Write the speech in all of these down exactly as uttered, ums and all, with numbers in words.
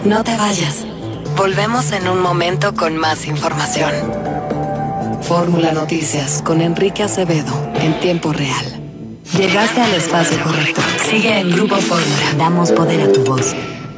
No te vayas. Volvemos en un momento con más información. Fórmula Noticias con Enrique Acevedo en tiempo real. Llegaste al espacio correcto. Sigue en Grupo Fórmula. Damos poder a tu voz.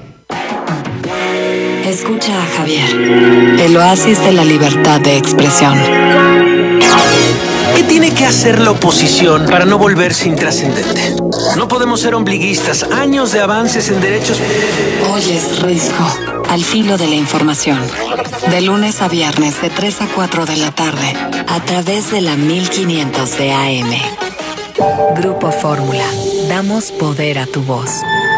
Escucha a Javier, el oasis de la libertad de expresión. ¿Qué tiene que hacer la oposición para no volverse intrascendente? No podemos ser ombliguistas. Años de avances en derechos. Oyes Risco, al filo de la información. De lunes a viernes de tres a cuatro de la tarde, a través de la mil quinientos de A M. Grupo Fórmula. Damos poder a tu voz.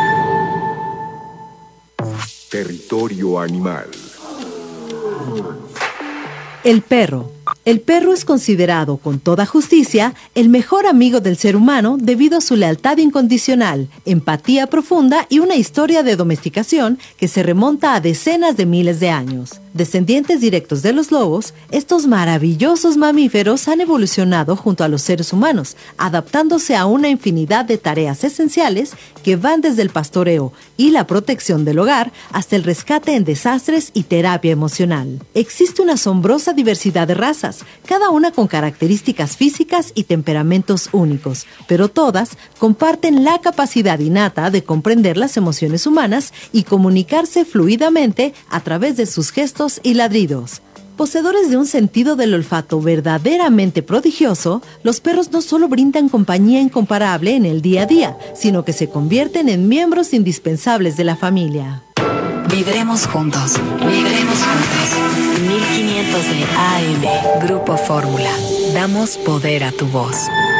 Territorio animal. El perro. El perro es considerado, con toda justicia, el mejor amigo del ser humano debido a su lealtad incondicional, empatía profunda y una historia de domesticación que se remonta a decenas de miles de años. Descendientes directos de los lobos, estos maravillosos mamíferos han evolucionado junto a los seres humanos, adaptándose a una infinidad de tareas esenciales que van desde el pastoreo y la protección del hogar hasta el rescate en desastres y terapia emocional. Existe una asombrosa diversidad de razas, cada una con características físicas y temperamentos únicos, pero todas comparten la capacidad innata de comprender las emociones humanas y comunicarse fluidamente a través de sus gestos y ladridos. Poseedores de un sentido del olfato verdaderamente prodigioso, los perros no solo brindan compañía incomparable en el día a día, sino que se convierten en miembros indispensables de la familia. Viviremos juntos, viviremos juntos. mil quinientos de A M, Grupo Fórmula. Damos poder a tu voz.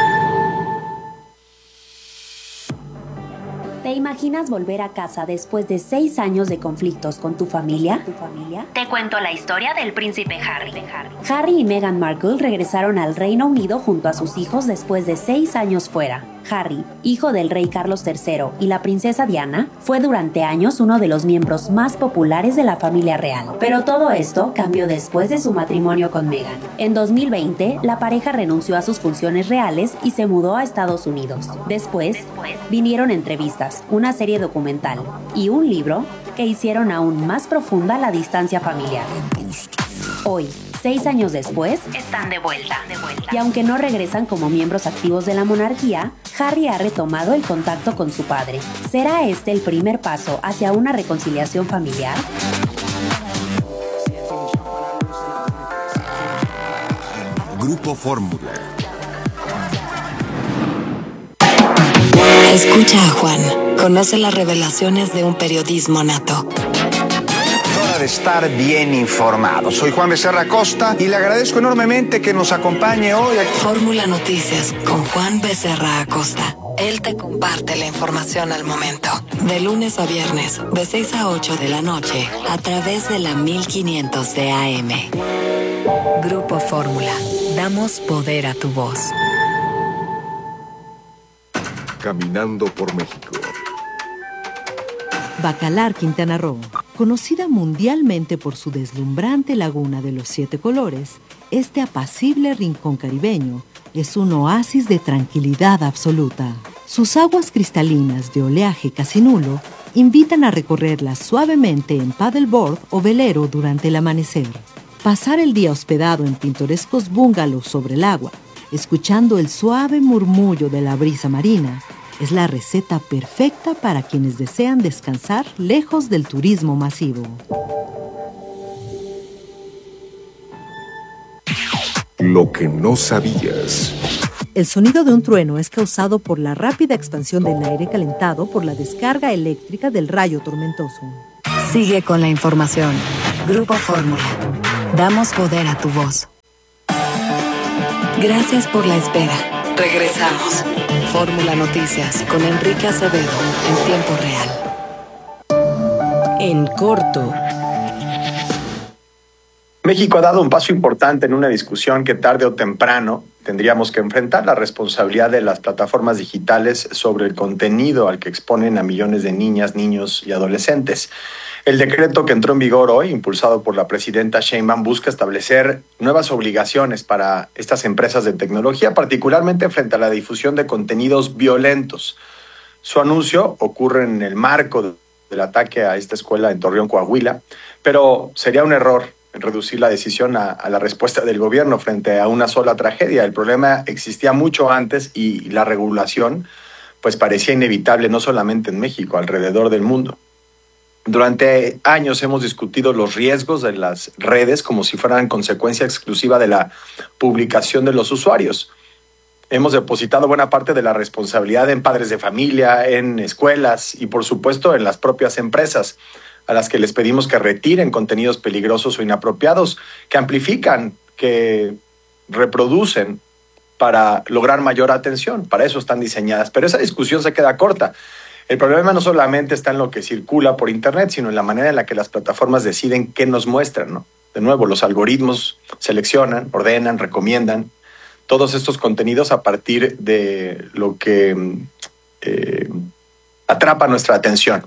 ¿Te imaginas volver a casa después de seis años de conflictos con tu familia? ¿Tu familia? Te cuento la historia del príncipe Harry. Harry y Meghan Markle regresaron al Reino Unido junto a sus hijos después de seis años fuera. Harry, hijo del rey Carlos tercero y la princesa Diana, fue durante años uno de los miembros más populares de la familia real. Pero todo esto cambió después de su matrimonio con Meghan. En dos mil veinte, la pareja renunció a sus funciones reales y se mudó a Estados Unidos. Después, vinieron entrevistas, una serie documental y un libro que hicieron aún más profunda la distancia familiar. Hoy, seis años después, están de vuelta. Y aunque no regresan como miembros activos de la monarquía, Harry ha retomado el contacto con su padre. ¿Será este el primer paso hacia una reconciliación familiar? Grupo Fórmula. Escucha a Juan. Conoce las revelaciones de un periodismo nato. De estar bien informado. Soy Juan Becerra Acosta y le agradezco enormemente que nos acompañe hoy aquí. Fórmula Noticias con Juan Becerra Acosta. Él te comparte la información al momento. De lunes a viernes, de seis a ocho de la noche, a través de la mil quinientos de A M. Grupo Fórmula. Damos poder a tu voz. Caminando por México. Bacalar, Quintana Roo. Conocida mundialmente por su deslumbrante laguna de los siete colores, este apacible rincón caribeño es un oasis de tranquilidad absoluta. Sus aguas cristalinas de oleaje casi nulo invitan a recorrerlas suavemente en paddleboard o velero durante el amanecer. Pasar el día hospedado en pintorescos bungalows sobre el agua, escuchando el suave murmullo de la brisa marina, es la receta perfecta para quienes desean descansar lejos del turismo masivo. Lo que no sabías. El sonido de un trueno es causado por la rápida expansión del aire calentado por la descarga eléctrica del rayo tormentoso. Sigue con la información. Grupo Fórmula. Damos poder a tu voz. Gracias por la espera. Regresamos. Fórmula Noticias con Enrique Acevedo en tiempo real. En corto. México ha dado un paso importante en una discusión que tarde o temprano tendríamos que enfrentar: la responsabilidad de las plataformas digitales sobre el contenido al que exponen a millones de niñas, niños y adolescentes. El decreto que entró en vigor hoy, impulsado por la presidenta Sheinbaum, busca establecer nuevas obligaciones para estas empresas de tecnología, particularmente frente a la difusión de contenidos violentos. Su anuncio ocurre en el marco del ataque a esta escuela en Torreón, Coahuila, pero sería un error reducir la decisión a, a la respuesta del gobierno frente a una sola tragedia. El problema existía mucho antes y la regulación pues parecía inevitable no solamente en México, alrededor del mundo. Durante años hemos discutido los riesgos de las redes como si fueran consecuencia exclusiva de la publicación de los usuarios. Hemos depositado buena parte de la responsabilidad en padres de familia, en escuelas y por supuesto en las propias empresas, a las que les pedimos que retiren contenidos peligrosos o inapropiados, que amplifican, que reproducen para lograr mayor atención. Para eso están diseñadas. Pero esa discusión se queda corta. El problema no solamente está en lo que circula por Internet, sino en la manera en la que las plataformas deciden qué nos muestran, ¿no? De nuevo, los algoritmos seleccionan, ordenan, recomiendan todos estos contenidos a partir de lo que eh, atrapa nuestra atención.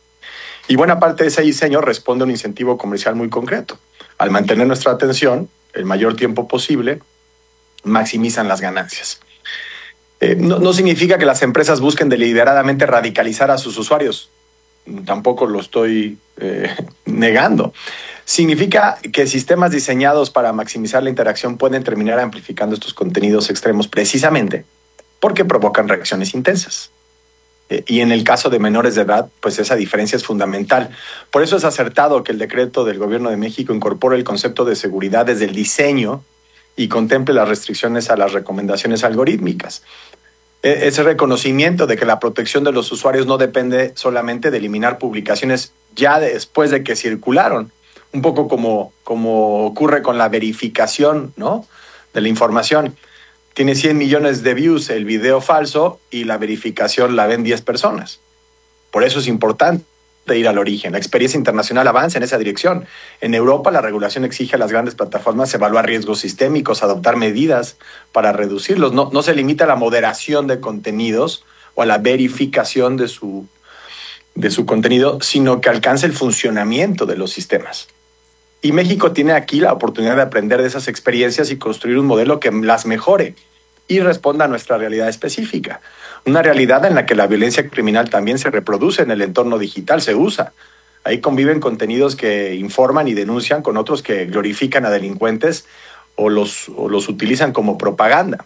Y buena parte de ese diseño responde a un incentivo comercial muy concreto. Al mantener nuestra atención el mayor tiempo posible, maximizan las ganancias. Eh, no, no significa que las empresas busquen deliberadamente radicalizar a sus usuarios. Tampoco lo estoy eh, negando. Significa que sistemas diseñados para maximizar la interacción pueden terminar amplificando estos contenidos extremos precisamente porque provocan reacciones intensas. Eh, y en el caso de menores de edad, pues esa diferencia es fundamental. Por eso es acertado que el decreto del Gobierno de México incorpore el concepto de seguridad desde el diseño y contemple las restricciones a las recomendaciones algorítmicas. Ese reconocimiento de que la protección de los usuarios no depende solamente de eliminar publicaciones ya después de que circularon, un poco como, como ocurre con la verificación, ¿no?, de la información. Tiene cien millones de views el video falso y la verificación la ven diez personas. Por eso es importante ir al origen. La experiencia internacional avanza en esa dirección. En Europa, la regulación exige a las grandes plataformas evaluar riesgos sistémicos, adoptar medidas para reducirlos. No, no se limita a la moderación de contenidos o a la verificación de su, de su contenido, sino que alcanza el funcionamiento de los sistemas. Y México tiene aquí la oportunidad de aprender de esas experiencias y construir un modelo que las mejore y responda a nuestra realidad específica. Una realidad en la que la violencia criminal también se reproduce en el entorno digital, se usa. Ahí conviven contenidos que informan y denuncian con otros que glorifican a delincuentes o los, o los utilizan como propaganda.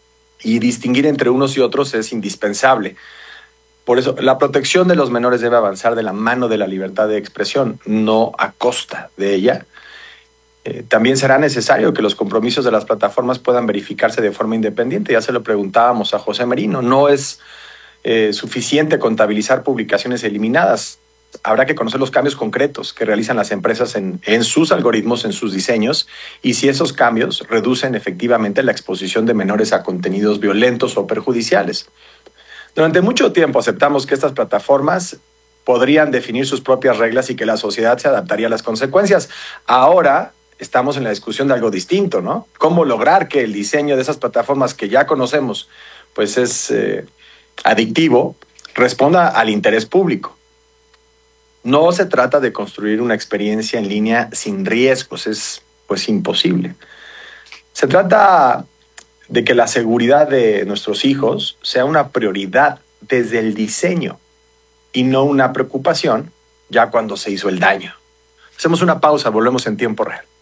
Y distinguir entre unos y otros es indispensable. Por eso, la protección de los menores debe avanzar de la mano de la libertad de expresión, no a costa de ella. Eh, también será necesario que los compromisos de las plataformas puedan verificarse de forma independiente. Ya se lo preguntábamos a José Merino. No es eh, suficiente contabilizar publicaciones eliminadas. Habrá que conocer los cambios concretos que realizan las empresas en, en sus algoritmos, en sus diseños, y si esos cambios reducen efectivamente la exposición de menores a contenidos violentos o perjudiciales. Durante mucho tiempo aceptamos que estas plataformas podrían definir sus propias reglas y que la sociedad se adaptaría a las consecuencias. Ahora estamos en la discusión de algo distinto, ¿no? ¿Cómo lograr que el diseño de esas plataformas que ya conocemos, pues es eh, adictivo, responda al interés público? No se trata de construir una experiencia en línea sin riesgos, es pues imposible. Se trata de que la seguridad de nuestros hijos sea una prioridad desde el diseño y no una preocupación ya cuando se hizo el daño. Hacemos una pausa, volvemos en tiempo real.